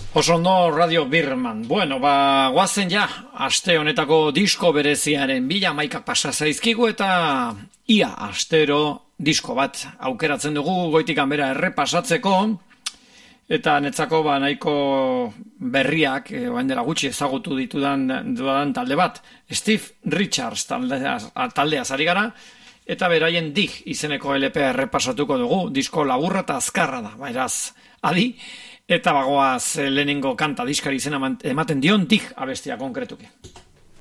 Oso ondo Radio Birman. Bueno, guazen ja, aste honetako disko bereziaren bila maikak pasa zaizkigu eta ia astero disko bat aukeratzen dugu goitik hanbera errepasatzeko eta netzako nahiko berriak, bain dela gutxi ezagutu dudan talde bat, Steve Richards taldeaz ari gara, eta beraien Dig izeneko LP errepasatuko dugu, disko laburra eta azkarra da, beraz, adi, eta bagoaz lehenengo kanta diskari izena ematen dion Dig abestia konkretuki.